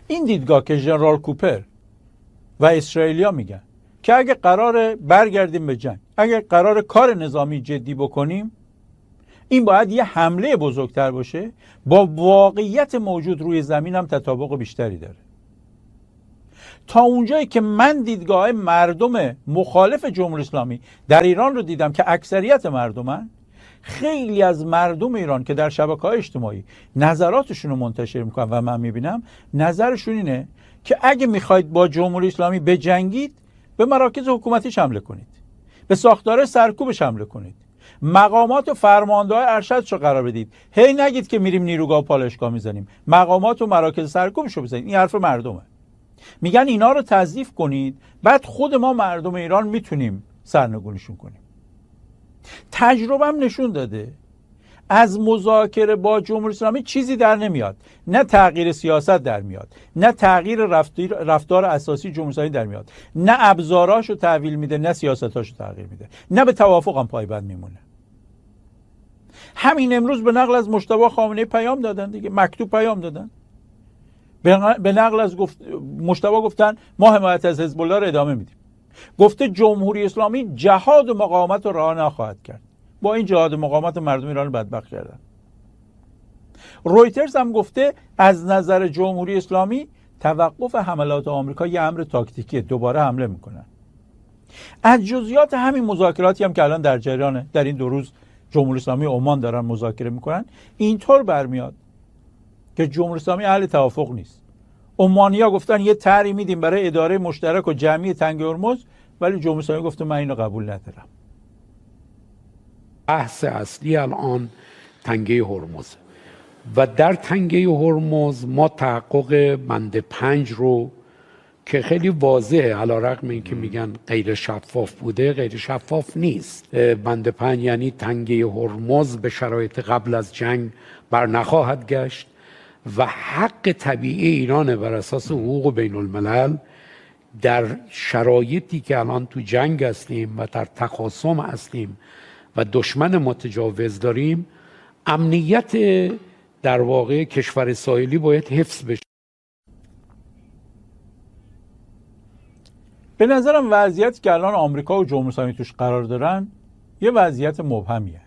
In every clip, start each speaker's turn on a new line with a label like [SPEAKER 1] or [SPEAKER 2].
[SPEAKER 1] این دیدگاه که ژنرال کوپر و اسرائیلیا میگن که اگه قراره برگردیم به جنگ، اگه قراره کار نظامی جدی بکنیم، این باید یه حمله بزرگتر باشه، با واقعیت موجود روی زمین هم تطابق بیشتری داره. تا اونجایی که من دیدگاه مردم مخالف جمهوری اسلامی در ایران رو دیدم که اکثریت مردمن، خیلی از مردم ایران که در شبکه‌های اجتماعی نظراتشون رو منتشر میکنن و من میبینم نظرشون اینه که اگه میخواید با جمهوری اسلامی بجنگید، به مراکز حکومتیش حمله کنید، به ساختار سرکوبش حمله کنید، مقامات و فرمانده‌های ارشدش رو قرار بدید. هی نگید که میریم نیروگاه و پالایشگاه میزنیم، مقامات و مراکز سرکوبش رو بزنید. این حرف مردمه. میگن اینا رو تضعیف کنید، بعد خود ما مردم ایران میتونیم سرنگونیشون کنیم. تجربه‌ام نشون داده از مذاکره با جمهوری اسلامی چیزی در نمیاد. نه تغییر سیاست در میاد، نه تغییر رفتار اساسی جمهوری اسلامی در میاد، نه ابزاراشو تحویل میده، نه سیاستاشو تغییر میده، نه به توافق هم پایبند میمونه. همین امروز به نقل از مجتبی خامنه‌ای پیام دادن دیگه، مکتوب پیام دادن. به نقل از مجتبی گفتن ما حمایت از حزب الله رو ادامه میدیم. گفته جمهوری اسلامی جهاد و مقاومت رو رها نخواهد کرد. با این جهاد و مقاومت مردم ایران رو بدبخت کردن. رویترز هم گفته از نظر جمهوری اسلامی توقف حملات آمریکا یه امر تاکتیکیه، دوباره حمله میکنن. از جزئیات همین مذاکراتی هم که الان در جریانه، در این 2 روز جمهوری اسلامی عمان دارن مذاکره میکنن، اینطور برمیاد که جمهوری اسلامی اهل توافق نیست. عمانی‌ها گفتن یه طرحی میدیم برای اداره مشترک و جمعی تنگه هرمز، ولی جمهوری اسلامی گفته من اینو قبول ندارم.
[SPEAKER 2] بحث اصلی الان تنگه هرمز و در تنگه هرمز ما تحقق بند 5 رو که خیلی واضحه، علیرغم اینکه میگن غیر شفاف بوده، غیر شفاف نیست. بند 5 یعنی تنگه هرمز به شرایط قبل از جنگ بر نخواهد گشت و حق طبیعی ایران بر اساس حقوق بین الملل در شرایطی که الان تو جنگ هستیم و در تخاصم هستیم و دشمن متجاوز داریم، امنیت در واقع کشور ساحلی باید حفظ بشه.
[SPEAKER 1] به نظرم وضعیتی که الان آمریکا و جمهوری اسلامی توش قرار دارن یه وضعیت مبهمیه.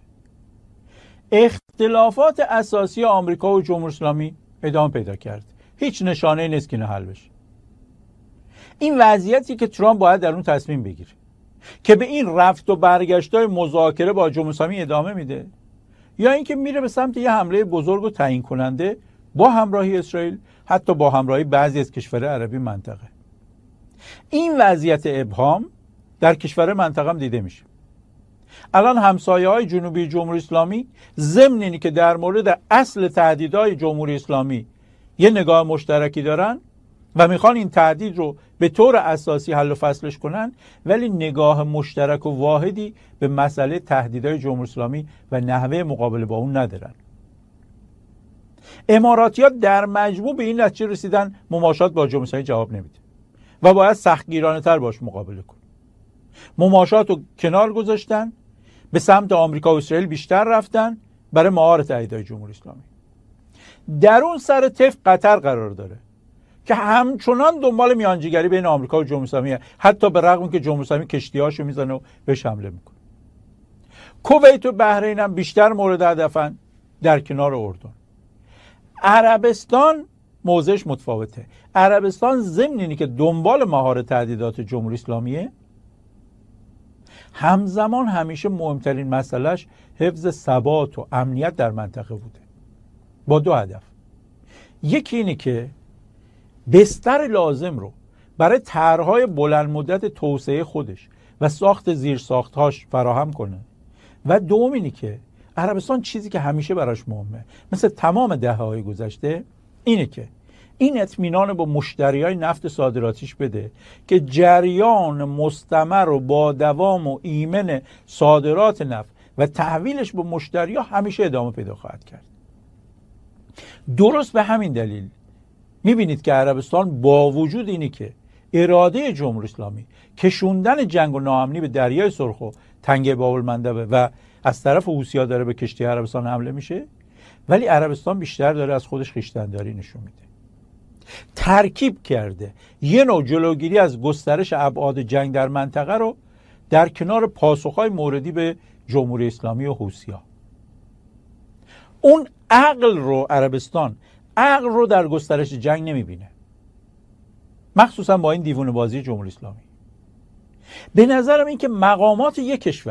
[SPEAKER 1] اختلافات اساسی آمریکا و جمهوری اسلامی ادامه پیدا کرد. هیچ نشانه‌ای نیست که اینو حل بشه. این وضعیتی که ترامپ باید در اون تصمیم بگیره که به این رفت و برگشت‌های مذاکره با جمهوری اسلامی ادامه میده، یا اینکه میره به سمت یه حمله بزرگ و تعیین کننده با همراهی اسرائیل، حتی با همراهی بعضی از کشورهای عربی منطقه. این وضعیت ابهام در کشورهای منطقه هم دیده میشه. الان همسایه‌های جنوبی جمهوری اسلامی ضمن اینی که در مورد اصل تهدیدهای جمهوری اسلامی یه نگاه مشترکی دارن و میخوان این تهدید رو به طور اساسی حل و فصلش کنن، ولی نگاه مشترک و واحدی به مسئله تهدیدهای جمهوری اسلامی و نحوه مقابله با اون ندارن. اماراتی‌ها در مجموع به این نتیجه رسیدن مماشات با جمهوری اسلامی جواب نمیده و باید سختگیرانه‌تر باش مقابله کن. مماشات رو کنار گذاشتن، به سمت آمریکا و اسرائیل بیشتر رفتن برای مهار تهدیدهای جمهوری اسلامی. در اون سر طیف قطر قرار داره که همچنان دنبال میانجیگری بین آمریکا و جمهوری اسلامی، حتی به رغم که جمهوری اسلامی کشتی‌هاشو میزنه و بهش حمله میکنه. کویت و بحرین هم بیشتر مورد هدفن، در کنار اردن. عربستان موضعش متفاوته. عربستان ضمن اینی که دنبال مهار تهدیدات جمهوری اسلامیه، همزمان همیشه مهمترین مسئلهش حفظ ثبات و امنیت در منطقه بوده، با 2 هدف. یکی اینه که بستر لازم رو برای طرح‌های بلند مدت توسعه خودش و ساخت زیرساخت‌هاش فراهم کنه، و دوم اینه که عربستان چیزی که همیشه براش مهمه، مثل تمام دهه‌های گذشته، اینه که این اطمینان با مشتریای نفت صادراتیش بده که جریان مستمر و با دوام و ایمن صادرات نفت و تحویلش به مشتری‌ها همیشه ادامه پیدا خواهد کرد. درست به همین دلیل میبینید که عربستان با وجود اینی که اراده جمهوری اسلامی کشوندن جنگ و ناامنی به دریای سرخ و تنگه باب‌المندب و از طرف حوثی‌ها داره به کشتی عربستان حمله میشه، ولی عربستان بیشتر داره از خودش خویشتن‌داری نشون میده. ترکیب کرده یه نوع جلوگیری از گسترش ابعاد جنگ در منطقه رو در کنار پاسخهای موردی به جمهوری اسلامی و حوثی‌ها. اون عقل رو عربستان عقل رو در گسترش جنگ نمیبینه، مخصوصا با این دیوونه بازی جمهوری اسلامی. به نظرم این که مقامات یک کشور